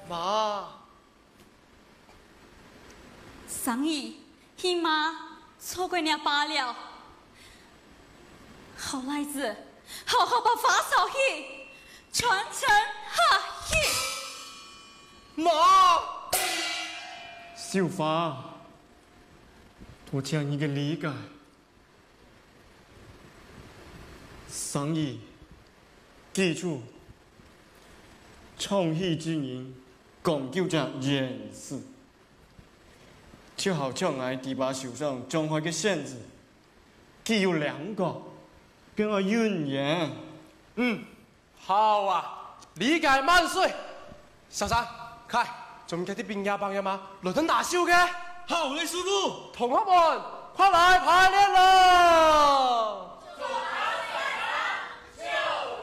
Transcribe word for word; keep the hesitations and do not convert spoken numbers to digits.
媽， 生意起碼錯過你罷了。好孩子，好好把發燒氣傳承下去。 媽， 小花，多謝你嘅理解。生意記住，創業之人講究着嚴事，就好像我第把手上種開嘅線子，既有兩個，便要醞釀。 嗯，好啊，理解萬歲。小三，快，仲有啲邊家幫嘅嘛？來等大笑嘅。 好嘞，師傅。 同學們，快來排練啦！